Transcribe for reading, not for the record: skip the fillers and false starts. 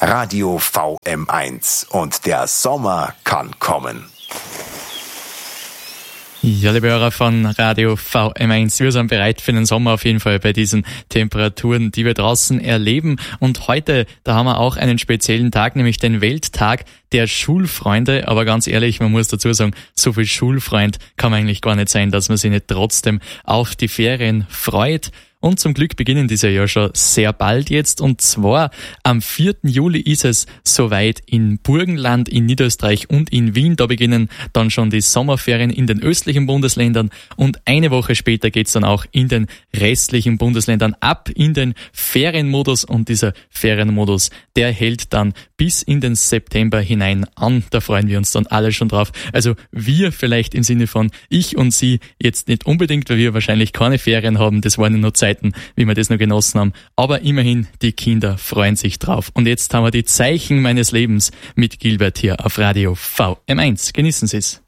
Radio VM1 und der Sommer kann kommen. Ja, liebe Hörer von Radio VM1, wir sind bereit für den Sommer auf jeden Fall bei diesen Temperaturen, die wir draußen erleben. Und heute, da haben wir auch einen speziellen Tag, nämlich den Welttag der Schulfreunde. Aber ganz ehrlich, man muss dazu sagen, so viel Schulfreund kann man eigentlich gar nicht sein, dass man sich nicht trotzdem auf die Ferien freut. Und zum Glück beginnen diese ja schon sehr bald jetzt. Und zwar am 4. Juli ist es soweit in Burgenland, in Niederösterreich und in Wien. Da beginnen dann schon die Sommerferien in den östlichen Bundesländern. Und eine Woche später geht's dann auch in den restlichen Bundesländern ab in den Ferienmodus. Und dieser Ferienmodus, der hält dann bis in den September hinein an. Da freuen wir uns dann alle schon drauf. Also wir vielleicht im Sinne von ich und Sie jetzt nicht unbedingt, weil wir wahrscheinlich keine Ferien haben. Das waren ja nur Zeiten, wie wir das noch genossen haben. Aber immerhin, die Kinder freuen sich drauf. Und jetzt haben wir die Zeichen meines Lebens mit Gilbert hier auf Radio VM1. Genießen Sie es.